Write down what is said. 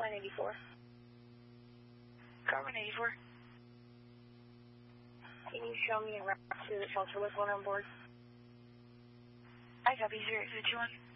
line 84. Carbon 84. Can you show me a route to the shelter with one on board? I copy 0821.